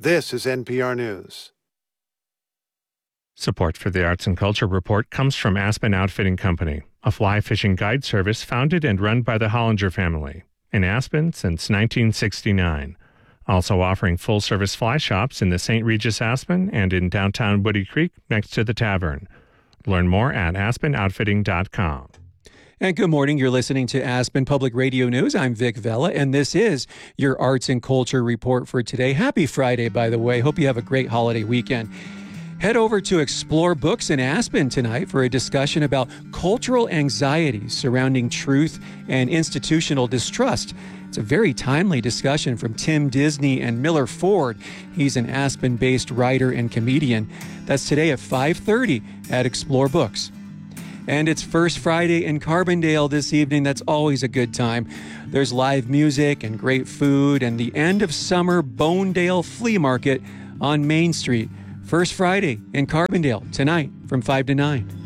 This is NPR News. Support for the Arts and Culture Report comes from Aspen Outfitting Company, a fly fishing guide service founded and run by the Hollinger family in Aspen since 1969. Also offering full-service fly shops in the St. Regis Aspen and in downtown Woody Creek next to the tavern. Learn more at aspenoutfitting.com. And good morning. You're listening to Aspen Public Radio News. I'm Vic Vela, and this is your Arts and Culture Report for today. Happy Friday, by the way. Hope you have a great holiday weekend. Head over to Explore Books in Aspen tonight for a discussion about cultural anxieties surrounding truth and institutional distrust. It's a very timely discussion from Tim Disney and Miller Ford. He's an Aspen-based writer and comedian. That's today at 5:30 at Explore Books. And it's First Friday in Carbondale this evening. That's always a good time. There's live music and great food and the end of summer Bonedale Flea Market on Main Street. First Friday in Carbondale tonight from 5 to 9.